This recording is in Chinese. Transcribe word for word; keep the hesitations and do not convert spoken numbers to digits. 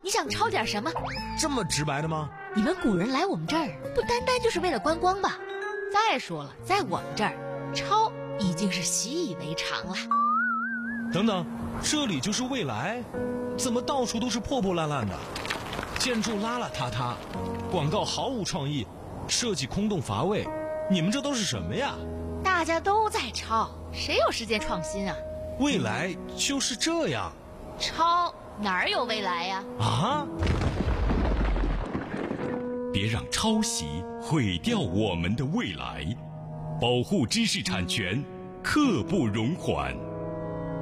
你想抄点什么？ 这么直白的吗？ 你们古人来我们这儿不单单就是为了观光吧？再说了，在我们这儿，抄已经是习以为常了。 等等，这里就是未来？怎么到处都是破破烂烂的？建筑邋邋遢遢，广告毫无创意，设计空洞乏味，你们这都是什么呀？ 大家都在抄，谁有时间创新啊？ 未来就是这样。 抄哪儿有未来呀？ 啊！ 别让抄袭毁掉我们的未来，保护知识产权，刻不容缓。